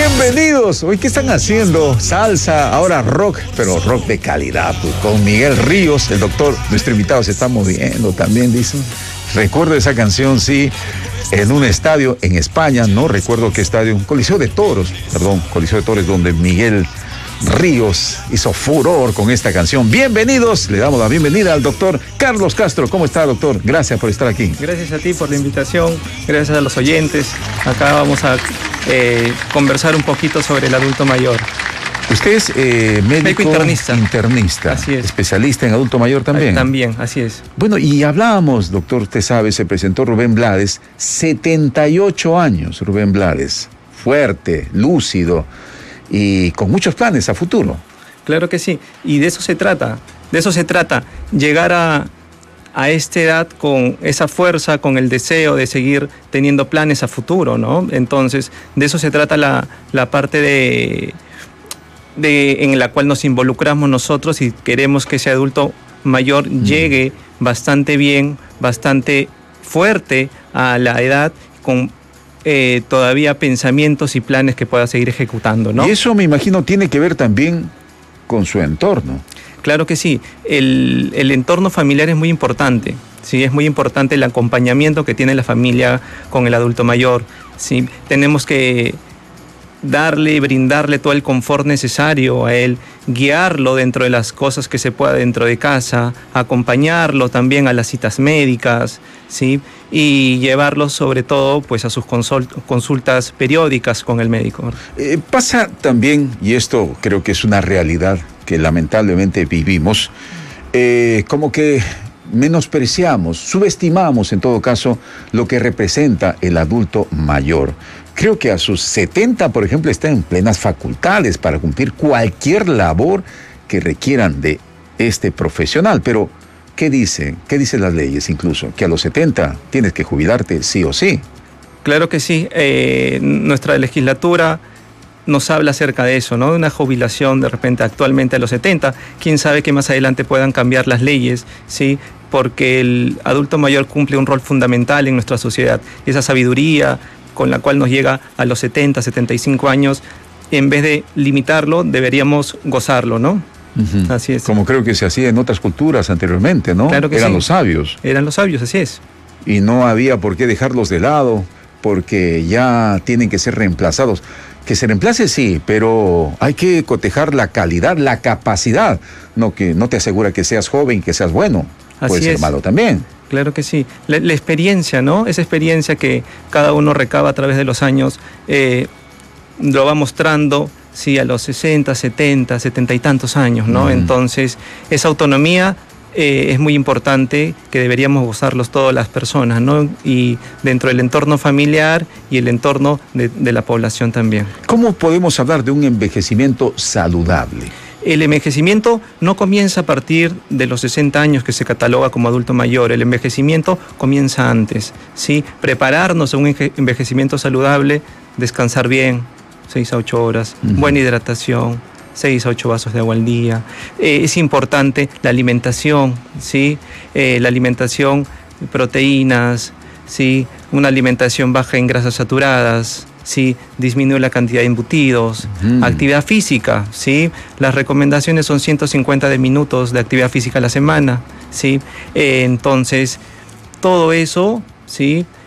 Bienvenidos. Hoy, ¿qué están haciendo? Salsa, ahora rock, pero rock de calidad, pues, con Miguel Ríos, el doctor. Nuestro invitado se está moviendo también, dicen. Recuerdo esa canción, sí, en un estadio en España, no recuerdo qué estadio, Coliseo de Toros, donde Miguel Ríos hizo furor con esta canción. Bienvenidos, le damos la bienvenida al doctor Carlos Castro. ¿Cómo está, doctor? Gracias por estar aquí. Gracias a ti por la invitación, gracias a los oyentes. Acá vamos a conversar un poquito sobre el adulto mayor. Usted es médico internista, así es. Especialista en adulto mayor también. También, así es. Bueno, y hablábamos, doctor, usted sabe, se presentó Rubén Blades, 78 años, Rubén Blades, fuerte, lúcido y con muchos planes a futuro. Claro que sí, y de eso se trata, llegar a esta edad con esa fuerza, con el deseo de seguir teniendo planes a futuro, ¿no? Entonces, de eso se trata la parte en la cual nos involucramos nosotros y queremos que ese adulto mayor llegue bastante bien, bastante fuerte a la edad, con todavía pensamientos y planes que pueda seguir ejecutando, ¿no? Y eso, me imagino, tiene que ver también con su entorno. Claro que sí, el entorno familiar es muy importante, ¿sí? Es muy importante el acompañamiento que tiene la familia con el adulto mayor, ¿sí? Tenemos que brindarle todo el confort necesario a él, guiarlo dentro de las cosas que se pueda dentro de casa, acompañarlo también a las citas médicas, ¿sí? Y llevarlo sobre todo pues a sus consultas periódicas con el médico. Pasa también, y esto creo que es una realidad que lamentablemente vivimos, como que menospreciamos, subestimamos en todo caso lo que representa el adulto mayor. Creo que a sus 70, por ejemplo, está en plenas facultades para cumplir cualquier labor que requieran de este profesional. Pero, ¿qué dicen las leyes incluso? Que a los 70 tienes que jubilarte sí o sí. Claro que sí. Nuestra legislatura nos habla acerca de eso, ¿no? De una jubilación de repente actualmente a los 70. Quién sabe que más adelante puedan cambiar las leyes, ¿sí? Porque el adulto mayor cumple un rol fundamental en nuestra sociedad. Esa sabiduría con la cual nos llega a los 70, 75 años, en vez de limitarlo, deberíamos gozarlo, ¿no? Uh-huh. Así es. Como creo que se hacía en otras culturas anteriormente, ¿no? Claro que Eran sí. los sabios. Eran los sabios, así es. Y no había por qué dejarlos de lado, porque ya tienen que ser reemplazados. Que se reemplace, sí, pero hay que cotejar la calidad, la capacidad. No, que no te asegura que seas joven, que seas bueno. Puede ser malo también. Claro que sí. La experiencia, ¿no? Esa experiencia que cada uno recaba a través de los años, lo va mostrando, sí, a los 60, 70, 70 y tantos años, ¿no? Entonces, esa autonomía es muy importante, que deberíamos gozarlos todas las personas, ¿no? Y dentro del entorno familiar y el entorno de la población también. ¿Cómo podemos hablar de un envejecimiento saludable? El envejecimiento no comienza a partir de los 60 años que se cataloga como adulto mayor. El envejecimiento comienza antes, ¿sí? Prepararnos a un envejecimiento saludable, descansar bien, 6 a 8 horas, buena hidratación, 6 a 8 vasos de agua al día. Es importante la alimentación, ¿sí? La alimentación, proteínas, ¿sí? Una alimentación baja en grasas saturadas, ¿sí? Disminuye la cantidad de embutidos, actividad física, ¿sí? Las recomendaciones son 150 minutos de actividad física a la semana, ¿sí? Entonces, todo eso, ¿sí?